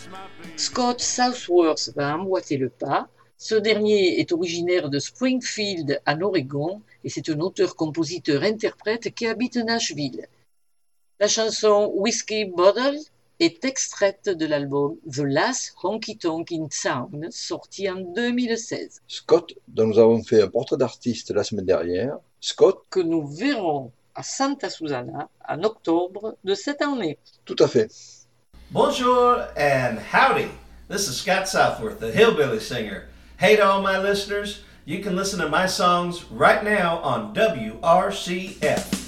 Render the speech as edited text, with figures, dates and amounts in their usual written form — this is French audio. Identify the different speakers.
Speaker 1: Scott Southworth va emboîter le pas. Ce dernier est originaire de Springfield, en Oregon, et c'est un auteur-compositeur-interprète qui habite Nashville. La chanson Whiskey Bottle est extraite de l'album The Last Honky Tonk in Town, sorti en 2016.
Speaker 2: Scott, dont nous avons fait un portrait d'artiste la semaine dernière. Scott,
Speaker 1: que nous verrons à Santa Susana en octobre de cette année.
Speaker 2: Tout à fait.
Speaker 3: Bonjour and howdy. This is Scott Southworth, the Hillbilly Singer. Hey to all my listeners, you can listen to my songs right now on WRCF.